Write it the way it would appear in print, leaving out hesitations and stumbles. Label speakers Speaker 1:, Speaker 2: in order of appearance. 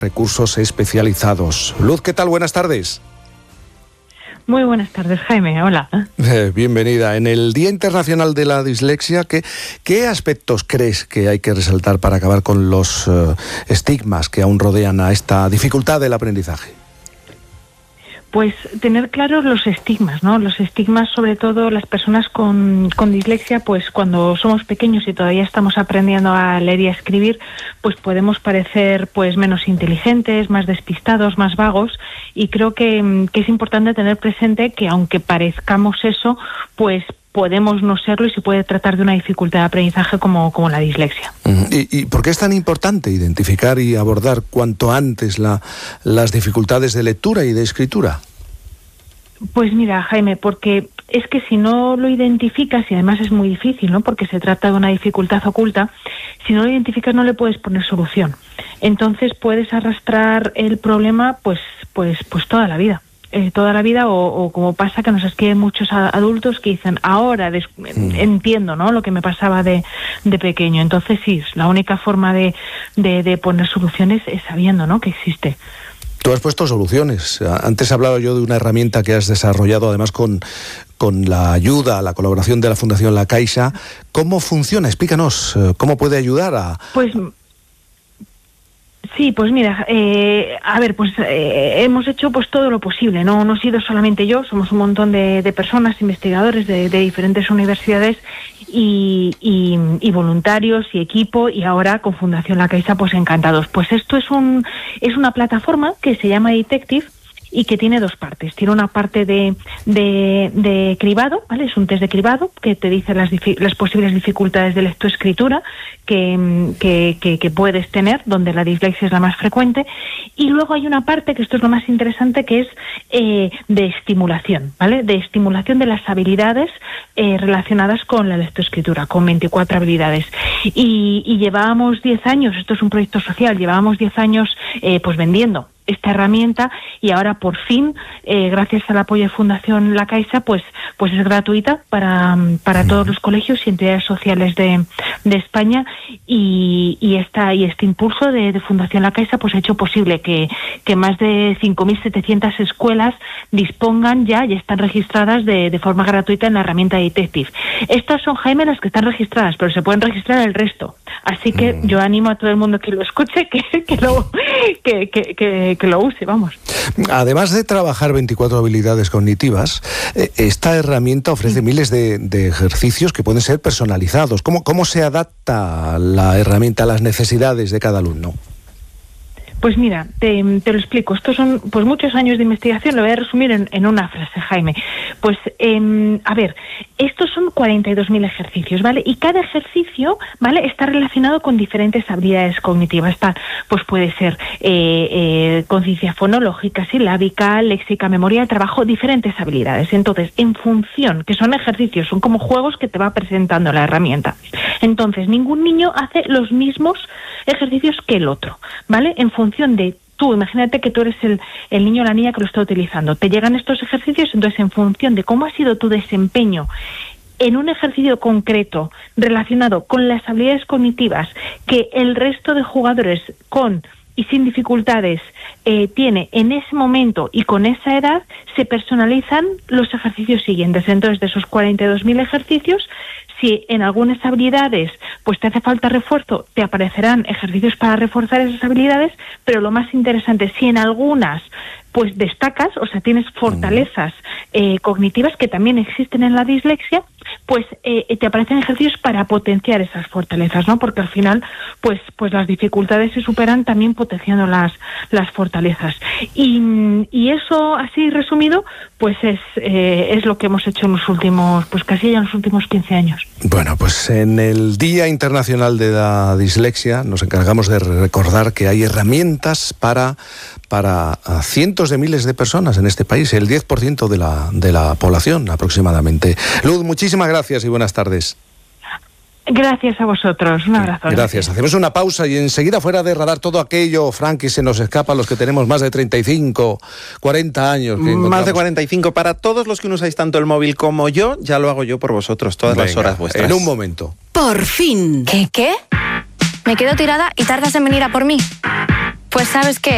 Speaker 1: recursos especializados. Luz, ¿qué tal? Buenas tardes.
Speaker 2: Muy buenas tardes, Jaime. Hola.
Speaker 1: Bienvenida. En el Día Internacional de la Dislexia, ¿qué aspectos crees que hay que resaltar para acabar con los estigmas que aún rodean a esta dificultad del aprendizaje?
Speaker 2: Pues tener claros los estigmas, ¿no? Los estigmas, sobre todo las personas con dislexia, pues cuando somos pequeños y todavía estamos aprendiendo a leer y a escribir, pues podemos parecer pues menos inteligentes, más despistados, más vagos, y creo que es importante tener presente que aunque parezcamos eso, pues podemos no serlo y se puede tratar de una dificultad de aprendizaje como la dislexia.
Speaker 1: ¿Y por qué es tan importante identificar y abordar cuanto antes las dificultades de lectura y de escritura?
Speaker 2: Pues mira, Jaime, porque es que si no lo identificas, y además es muy difícil, ¿no? Porque se trata de una dificultad oculta, si no lo identificas no le puedes poner solución. Entonces puedes arrastrar el problema pues toda la vida. Toda la vida, o como pasa que nos escriben muchos adultos que dicen ahora entiendo, ¿no?, lo que me pasaba de pequeño. Entonces sí, la única forma de poner soluciones es sabiendo, ¿no?, que existe.
Speaker 1: Tú has puesto soluciones. Antes hablaba yo de una herramienta que has desarrollado además con la ayuda, la colaboración de la Fundación La Caixa. ¿Cómo funciona? Explícanos, ¿cómo puede ayudar a...?
Speaker 2: Sí, pues mira, hemos hecho pues todo lo posible, no he sido solamente yo, somos un montón de personas, investigadores de diferentes universidades y voluntarios y equipo, y ahora con Fundación La Caixa pues encantados. Pues esto es una plataforma que se llama Detective y que tiene dos partes. Tiene una parte de cribado, ¿vale? Es un test de cribado que te dice las posibles dificultades de lectoescritura que puedes tener, donde la dislexia es la más frecuente. Y luego hay una parte, que esto es lo más interesante, que es de estimulación, ¿vale? De estimulación de las habilidades relacionadas con la lectoescritura, con 24 habilidades. Y llevábamos 10 años, esto es un proyecto social, llevábamos 10 años pues vendiendo esta herramienta, y ahora por fin, gracias al apoyo de Fundación La Caixa, pues es gratuita para todos los colegios y entidades sociales de España, y este impulso de Fundación La Caixa pues ha hecho posible que más de 5.700 escuelas dispongan ya y están registradas de forma gratuita en la herramienta Detective. Estas son, Jaime, las que están registradas, pero se pueden registrar el resto. Así que yo animo a todo el mundo que lo escuche, que lo use, vamos.
Speaker 1: Además de trabajar 24 habilidades cognitivas, esta herramienta ofrece miles de ejercicios que pueden ser personalizados. ¿Cómo se adapta la herramienta a las necesidades de cada alumno?
Speaker 2: Pues mira, te lo explico. Estos son pues muchos años de investigación. Lo voy a resumir en una frase, Jaime. Pues, estos son 42.000 ejercicios, ¿vale? Y cada ejercicio, ¿vale?, está relacionado con diferentes habilidades cognitivas. Pues puede ser conciencia fonológica, silábica, léxica, memoria de trabajo, diferentes habilidades. Entonces, en función, que son ejercicios, son como juegos que te va presentando la herramienta. Entonces, ningún niño hace los mismos ejercicios que el otro, ¿vale? En función de tú, imagínate que tú eres el niño o la niña que lo está utilizando. Te llegan estos ejercicios, entonces en función de cómo ha sido tu desempeño en un ejercicio concreto relacionado con las habilidades cognitivas que el resto de jugadores con y sin dificultades tiene en ese momento y con esa edad, se personalizan los ejercicios siguientes. Entonces, de esos 42.000 ejercicios, si en algunas habilidades pues te hace falta refuerzo, te aparecerán ejercicios para reforzar esas habilidades, pero lo más interesante, si en algunas pues destacas, o sea, tienes fortalezas cognitivas que también existen en la dislexia, pues te aparecen ejercicios para potenciar esas fortalezas, ¿no? Porque al final, pues las dificultades se superan también potenciando las fortalezas. Y eso, así resumido, pues es lo que hemos hecho en los últimos, pues casi ya en los últimos 15 años.
Speaker 1: Bueno, pues en el Día Internacional de la Dislexia nos encargamos de recordar que hay herramientas para cientos de miles de personas en este país, el 10% de la población aproximadamente. Luz, muchísimas gracias y buenas tardes.
Speaker 2: Gracias a vosotros, un abrazo.
Speaker 1: Gracias. Hacemos una pausa y enseguida, fuera de radar, todo aquello, Frank, que se nos escapa a los que tenemos más de 35, 40 años.
Speaker 3: Más de 45. Para todos los que no usáis tanto el móvil como yo, ya lo hago yo por vosotros, todas las horas vuestras.
Speaker 1: En un momento.
Speaker 4: Por fin.
Speaker 5: ¿Qué? ¿Me quedo tirada y tardas en venir a por mí? Pues ¿sabes qué?